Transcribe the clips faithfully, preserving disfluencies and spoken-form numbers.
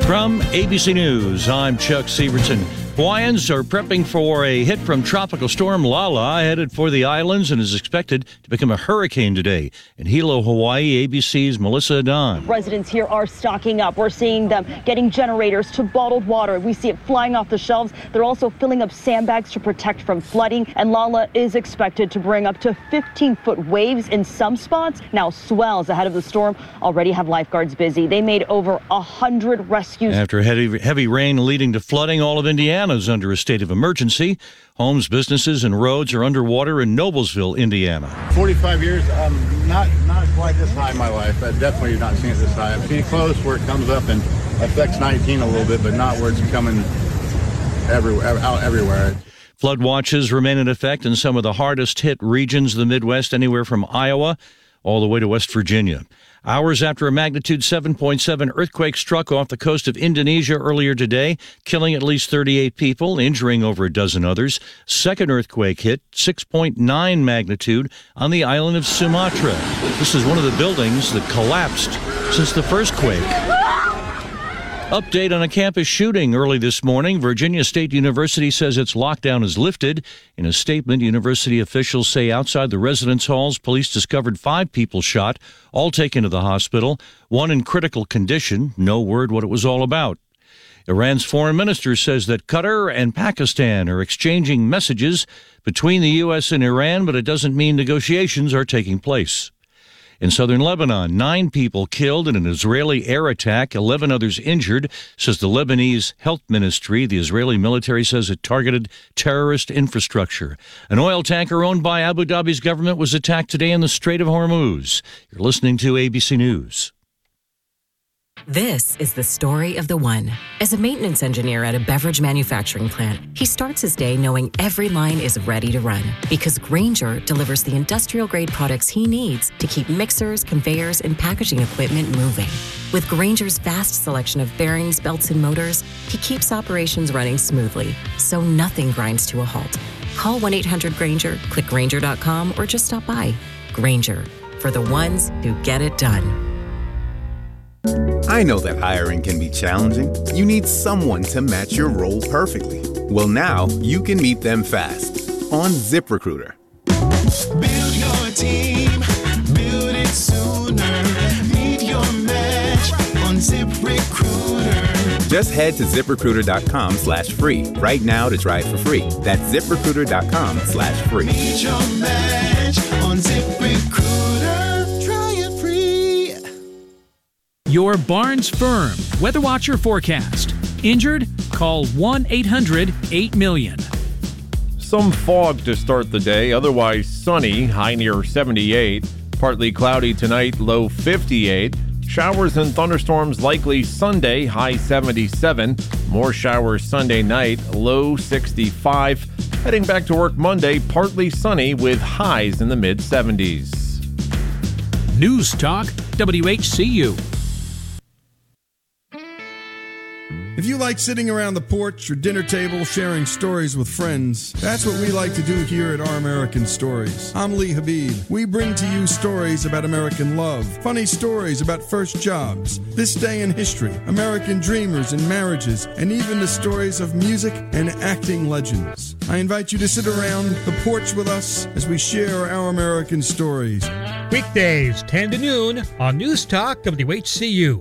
From A B C News, I'm Chuck Severson. Hawaiians are prepping for a hit from Tropical Storm Lala, headed for the islands and is expected to become a hurricane today. In Hilo, Hawaii, A B C's Melissa Adon. Residents here are stocking up. We're seeing them getting generators to bottled water. We see it flying off the shelves. They're also filling up sandbags to protect from flooding. And Lala is expected to bring up to fifteen-foot waves in some spots. Now, swells ahead of the storm already have lifeguards busy. They made over one hundred rescues. After heavy, heavy rain leading to flooding, all of Indiana is under a state of emergency. Homes, businesses, and roads are underwater in Noblesville, Indiana. forty-five years, um, not not quite this high in my life. I definitely have not seen it this high. I've seen it close where it comes up and affects nineteen a little bit, but not where it's coming everywhere, out everywhere. Flood watches remain in effect in some of the hardest hit regions of the Midwest, anywhere from Iowa all the way to West Virginia. Hours after a magnitude seven point seven earthquake struck off the coast of Indonesia earlier today, killing at least thirty-eight people, injuring over a dozen others. Second earthquake hit, six point nine magnitude, on the island of Sumatra. This is one of the buildings that collapsed since the first quake. Update on a campus shooting early this morning. Virginia State University says its lockdown is lifted. In a statement, university officials say outside the residence halls, police discovered five people shot, all taken to the hospital, one in critical condition. No word what it was all about. Iran's foreign minister says that Qatar and Pakistan are exchanging messages between the U S and Iran, but it doesn't mean negotiations are taking place. In southern Lebanon, nine people killed in an Israeli air attack, eleven others injured, says the Lebanese health ministry. The Israeli military says it targeted terrorist infrastructure. An oil tanker owned by Abu Dhabi's government was attacked today in the Strait of Hormuz. You're listening to A B C News. This is the story of the one. As a maintenance engineer at a beverage manufacturing plant, he starts his day knowing every line is ready to run because Grainger delivers the industrial-grade products he needs to keep mixers, conveyors, and packaging equipment moving. With Grainger's vast selection of bearings, belts, and motors, he keeps operations running smoothly, so nothing grinds to a halt. Call one eight hundred Grainger, click Grainger dot com, or just stop by. Grainger, for the ones who get it done. I know that hiring can be challenging. You need someone to match your role perfectly. Well, now you can meet them fast on ZipRecruiter. Build your team, build it sooner. Meet your match on ZipRecruiter. Just head to ZipRecruiter.com slash free right now to try it for free. That's ZipRecruiter.com slash free. Meet your match on ZipRecruiter. Your Barnes Firm Weather Watcher forecast. Injured? Call one eight hundred eight million. Some fog to start the day, otherwise sunny, high near seventy-eight. Partly cloudy tonight, low fifty-eight. Showers and thunderstorms likely Sunday, high seventy-seven. More showers Sunday night, low sixty-five. Heading back to work Monday, partly sunny with highs in the mid-seventies. News Talk, W H C U. If you like sitting around the porch or dinner table sharing stories with friends, that's what we like to do here at Our American Stories. I'm Lee Habib. We bring to you stories about American love, funny stories about first jobs, this day in history, American dreamers and marriages, and even the stories of music and acting legends. I invite you to sit around the porch with us as we share Our American Stories. Weekdays, ten to noon on News Talk, W H C U.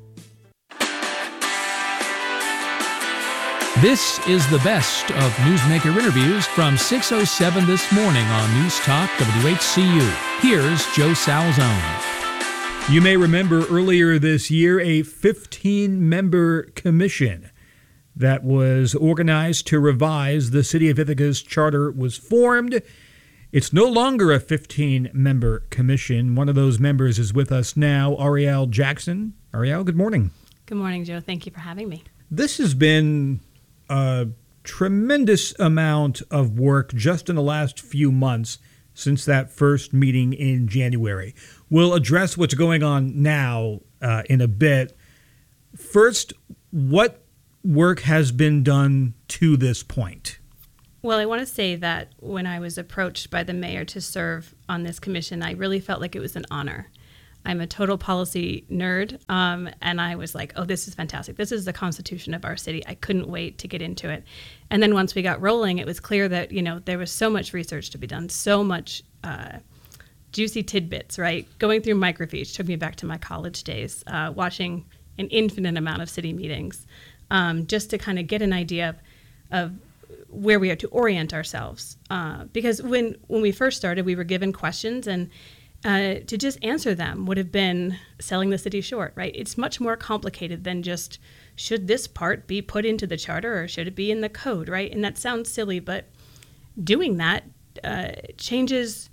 This is the best of Newsmaker interviews from six oh seven this morning on News Talk W H C U. Here's Joe Salzone. You may remember earlier this year a fifteen-member commission that was organized to revise the City of Ithaca's charter was formed. It's no longer a fifteen-member commission. One of those members is with us now, Ariel Jackson. Ariel, good morning. Good morning, Joe. Thank you for having me. This has been a tremendous amount of work just in the last few months since that first meeting in January. We'll address what's going on now uh, in a bit. First, what work has been done to this point? Well, I want to say that when I was approached by the mayor to serve on this commission, I really felt like it was an honor. I'm a total policy nerd, um, and I was like, oh, this is fantastic. This is the constitution of our city. I couldn't wait to get into it. And then once we got rolling, it was clear that, you know, there was so much research to be done, so much uh, juicy tidbits, right? Going through microfiche took me back to my college days, uh, watching an infinite amount of city meetings, um, just to kind of get an idea of, of where we are to orient ourselves. Uh, because when, when we first started, we were given questions, and Uh, to just answer them would have been selling the city short, right? It's much more complicated than just, should this part be put into the charter or should it be in the code, right? And that sounds silly, but doing that uh, changes,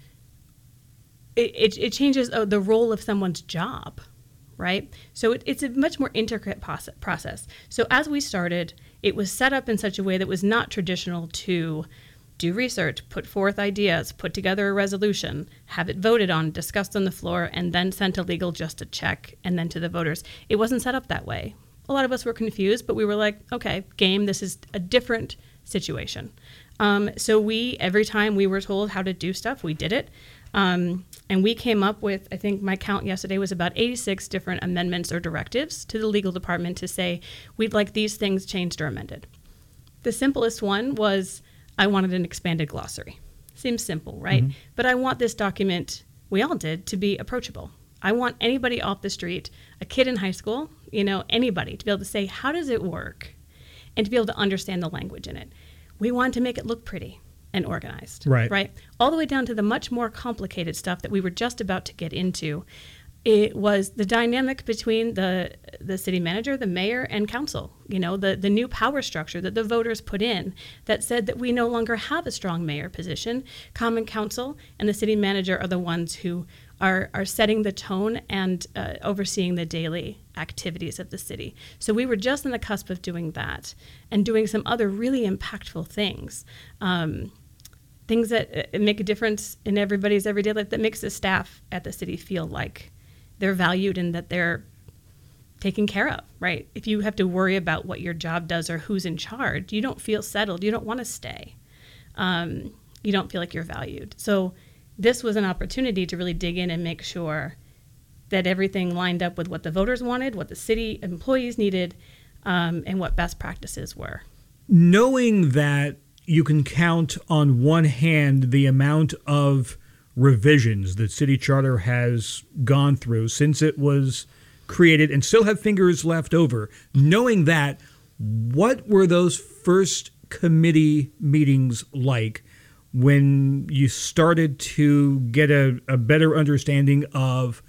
it, it, it changes uh, the role of someone's job, right? So it, it's a much more intricate process. So as we started, it was set up in such a way that was not traditional to do research, put forth ideas, put together a resolution, have it voted on, discussed on the floor, and then sent to legal just to check, and then to the voters. It wasn't set up that way. A lot of us were confused, but we were like, okay, game, this is a different situation. Um, so we, every time we were told how to do stuff, we did it. Um, and we came up with, I think my count yesterday was about eighty-six different amendments or directives to the legal department to say, we'd like these things changed or amended. The simplest one was, I wanted an expanded glossary. Seems simple, right? Mm-hmm. But I want this document, we all did, to be approachable. I want anybody off the street, a kid in high school, you know, anybody, to be able to say, how does it work? And to be able to understand the language in it. We want to make it look pretty and organized, right? Right? All the way down to the much more complicated stuff that we were just about to get into. It was the dynamic between the the city manager, the mayor, and council. You know, the, the new power structure that the voters put in that said that we no longer have a strong mayor position. Common council and the city manager are the ones who are, are setting the tone and uh, overseeing the daily activities of the city. So we were just on the cusp of doing that and doing some other really impactful things. Um, things that uh, make a difference in everybody's everyday life, that makes the staff at the city feel like they're valued and that they're taken care of, right? If you have to worry about what your job does or who's in charge, you don't feel settled. You don't want to stay. Um, you don't feel like you're valued. So this was an opportunity to really dig in and make sure that everything lined up with what the voters wanted, what the city employees needed, um, and what best practices were. Knowing that you can count on one hand the amount of revisions that City Charter has gone through since it was created and still have fingers left over, knowing that, what were those first committee meetings like when you started to get a, a better understanding of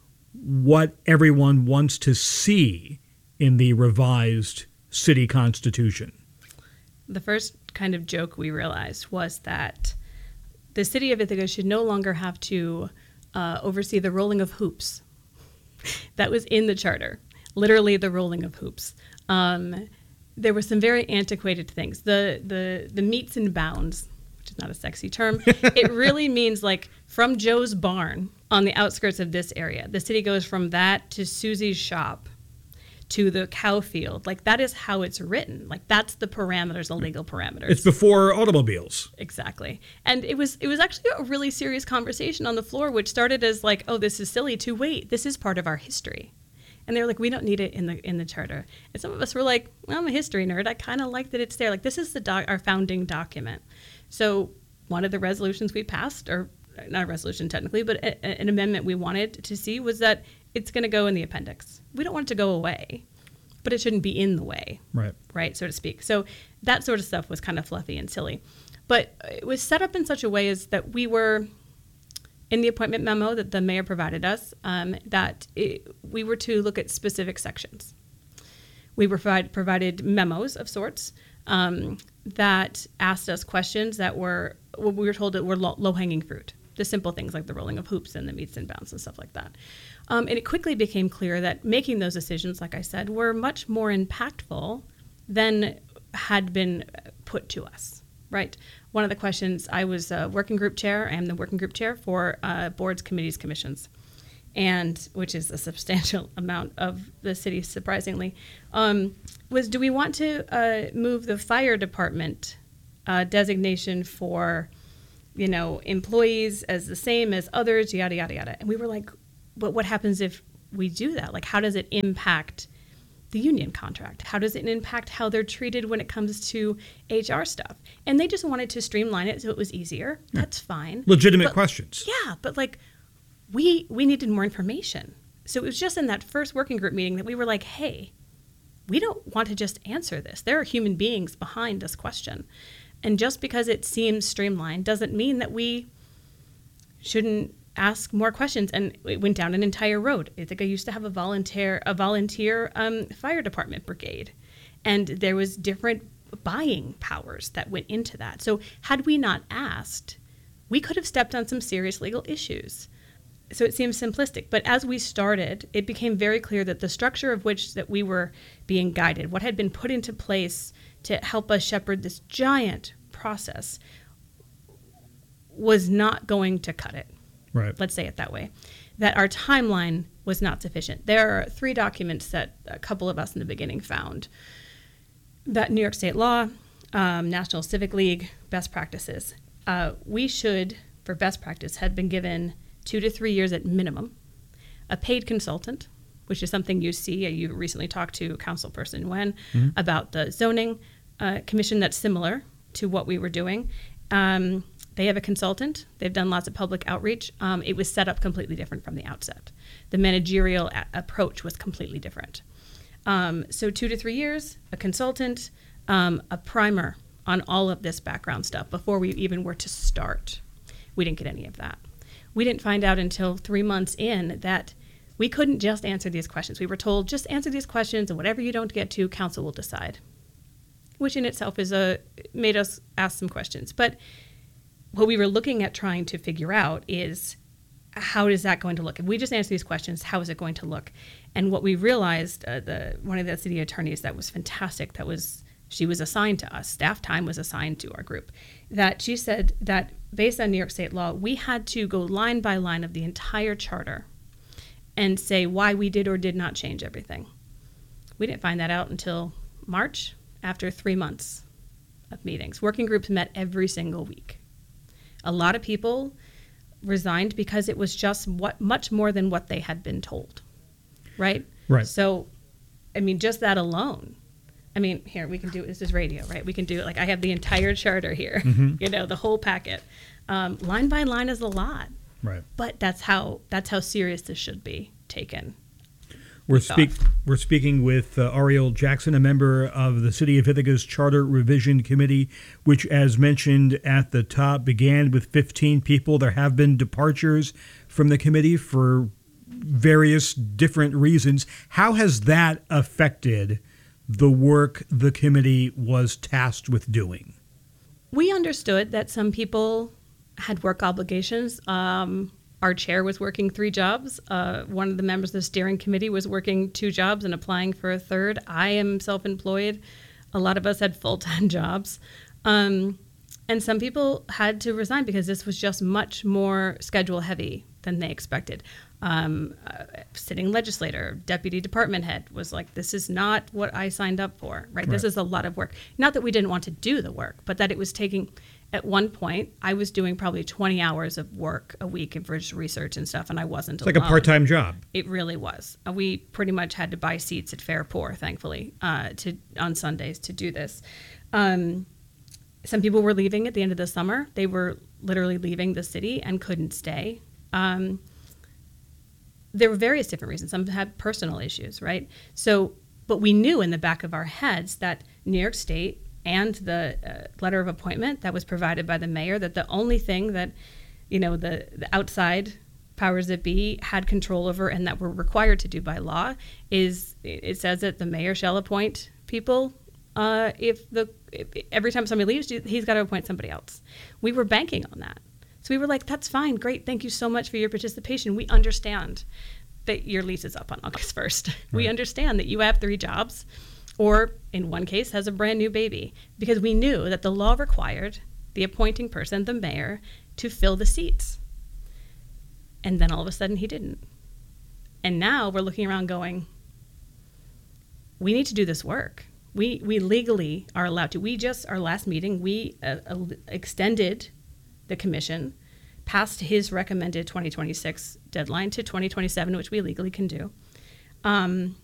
what everyone wants to see in the revised city constitution? The first kind of joke we realized was that the city of Ithaca should no longer have to uh, oversee the rolling of hoops. That was in the charter, literally the rolling of hoops. Um, there were some very antiquated things. The the the meets and bounds, which is not a sexy term, it really means like from Joe's barn on the outskirts of this area. The city goes from that to Susie's shop to the cow field. Like, that is how it's written. Like, that's the parameters, the legal parameters. It's before automobiles. Exactly. And it was it was actually a really serious conversation on the floor, which started as like, oh, this is silly, to wait, this is part of our history. And they were like, we don't need it in the in the charter. And some of us were like, well, I'm a history nerd. I kind of like that it's there. Like, this is the doc- our founding document. So one of the resolutions we passed, or not a resolution technically, but a, an amendment we wanted to see was that it's going to go in the appendix. We don't want it to go away, but it shouldn't be in the way, right? Right, so to speak. So that sort of stuff was kind of fluffy and silly. But it was set up in such a way as that we were, in the appointment memo that the mayor provided us, um, that it, we were to look at specific sections. We were provide, provided memos of sorts um, that asked us questions that were, what we were told that were low, low-hanging fruit. The simple things like the rolling of hoops and the meets and bounds and stuff like that. Um, and it quickly became clear that making those decisions, like I said, were much more impactful than had been put to us, right? One of the questions, I was a working group chair. I am the working group chair for uh, boards, committees, commissions, and which is a substantial amount of the city, surprisingly, um, was do we want to uh, move the fire department uh, designation for, you know, employees as the same as others, yada, yada, yada. And we were like, but what happens if we do that? Like, how does it impact the union contract? How does it impact how they're treated when it comes to H R stuff? And they just wanted to streamline it so it was easier. Yeah. That's fine. Legitimate but, questions. Yeah, but like we we needed more information. So it was just in that first working group meeting that we were like, hey, we don't want to just answer this. There are human beings behind this question. And just because it seems streamlined doesn't mean that we shouldn't ask more questions. And it went down an entire road. Ithaca used to have a volunteer a volunteer um, fire department brigade. And there was different buying powers that went into that. So had we not asked, we could have stepped on some serious legal issues. So it seems simplistic, but as we started, it became very clear that the structure of which that we were being guided, what had been put into place to help us shepherd this giant process, was not going to cut it. Right. Let's say it that way. That our timeline was not sufficient. There are three documents that a couple of us in the beginning found. That New York State law, um, National Civic League, best practices. Uh, we should, for best practice, had been given two to three years at minimum, a paid consultant, which is something you see. You recently talked to Councilperson Wen mm-hmm. about the zoning uh, commission that's similar to what we were doing. Um, they have a consultant. They've done lots of public outreach. Um, it was set up completely different from the outset. The managerial a- approach was completely different. Um, so two to three years, a consultant, um, a primer on all of this background stuff before we even were to start. We didn't get any of that. We didn't find out until three months in that we couldn't just answer these questions. We were told, just answer these questions, and whatever you don't get to, council will decide, which in itself is a made us ask some questions. But what we were looking at trying to figure out is, how is that going to look? If we just answer these questions, how is it going to look? And what we realized, uh, the one of the city attorneys that was fantastic, that was she was assigned to us, staff time was assigned to our group, that she said that based on New York State law, we had to go line by line of the entire charter and say why we did or did not change everything. We didn't find that out until March, after three months of meetings. Working groups met every single week. A lot of people resigned because it was just what much more than what they had been told, right? Right. So, I mean, just that alone. I mean, here, we can do, this is radio, right? We can do it, like I have the entire charter here, mm-hmm. you know, the whole packet. Um, line by line is a lot. Right. But that's how that's how serious this should be taken. We're, speak, we're speaking with uh, Ariel Jackson, a member of the City of Ithaca's Charter Revision Committee, which, as mentioned at the top, began with fifteen people. There have been departures from the committee for various different reasons. How has that affected the work the committee was tasked with doing? We understood that some people had work obligations. Um, our chair was working three jobs. Uh, one of the members of the steering committee was working two jobs and applying for a third. I am self-employed. A lot of us had full-time jobs. Um, and some people had to resign because this was just much more schedule heavy than they expected. Um, uh, sitting legislator, deputy department head was like, this is not what I signed up for, right? right? This is a lot of work. Not that we didn't want to do the work, but that it was taking, at one point, I was doing probably twenty hours of work a week for research and stuff, and I wasn't It's alone. Like a part-time job. It really was. Uh, we pretty much had to buy seats at Fairport, thankfully, uh, to on Sundays to do this. Um, some people were leaving at the end of the summer. They were literally leaving the city and couldn't stay. Um, There were various different reasons. Some had personal issues, right? So, but we knew in the back of our heads that New York State and the uh, letter of appointment that was provided by the mayor, that the only thing that, you know, the, the outside powers that be had control over and that we're required to do by law is, it says that the mayor shall appoint people uh, if the if, every time somebody leaves, he's got to appoint somebody else. We were banking on that. So we were like, that's fine, great, thank you so much for your participation. We understand that your lease is up on August first. Right. We understand that you have three jobs, or in one case has a brand new baby, because we knew that the law required the appointing person, the mayor, to fill the seats. And then all of a sudden he didn't. And now we're looking around going, we need to do this work. We we legally are allowed to. We just, our last meeting, we uh, uh, extended the commission past his recommended twenty twenty-six deadline to twenty twenty-seven, which we legally can do. Um,